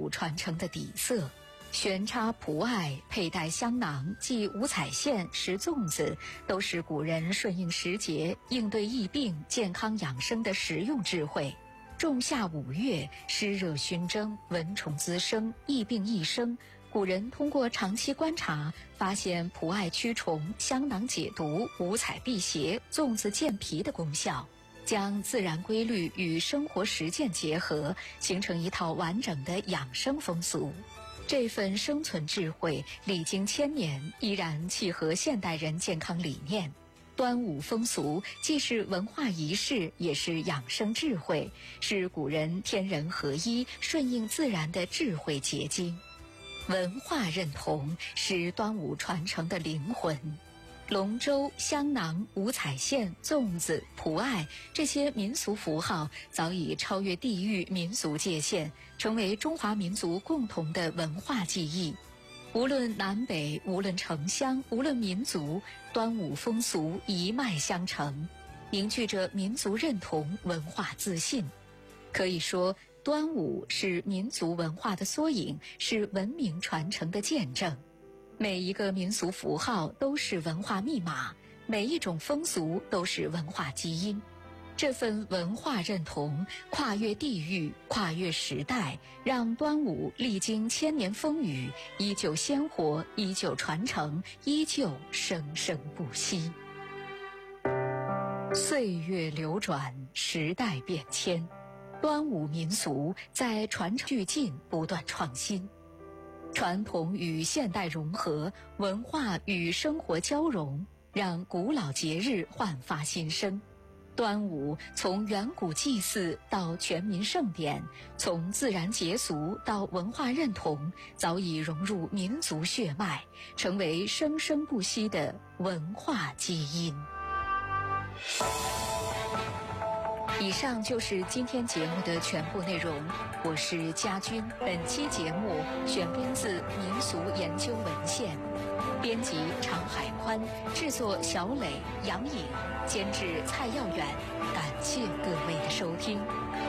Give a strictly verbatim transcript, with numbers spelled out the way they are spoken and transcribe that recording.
武传承的底色。悬插蒲艾、佩戴香囊、系五彩线、食粽子，都是古人顺应时节、应对疫病、健康养生的实用智慧。仲夏五月，湿热熏蒸，蚊虫滋生，疫病益生。古人通过长期观察，发现蒲艾驱虫、香囊解毒、五彩辟邪、粽子健脾的功效，将自然规律与生活实践结合，形成一套完整的养生风俗。这份生存智慧历经千年，依然契合现代人健康理念。端午风俗既是文化仪式，也是养生智慧，是古人天人合一、顺应自然的智慧结晶。文化认同是端午传承的灵魂。龙舟、香囊、五彩线、粽子、蒲艾这些民俗符号早已超越地域民俗界限，成为中华民族共同的文化记忆。无论南北，无论城乡，无论民族，端午风俗一脉相承，凝聚着民族认同、文化自信。可以说，端午是民族文化的缩影，是文明传承的见证。每一个民俗符号都是文化密码，每一种风俗都是文化基因。这份文化认同跨越地域，跨越时代，让端午历经千年风雨，依旧鲜活，依旧传承，依旧生生不息。岁月流转，时代变迁，端午民俗在传承俱进，不断创新。传统与现代融合，文化与生活交融，让古老节日焕发新生。端午从远古祭祀到全民盛典，从自然节俗到文化认同，早已融入民族血脉，成为生生不息的文化基因。以上就是今天节目的全部内容，我是佳君。本期节目选编自民俗研究文献，编辑常海宽，制作小磊、杨颖，监制蔡耀远。感谢各位的收听。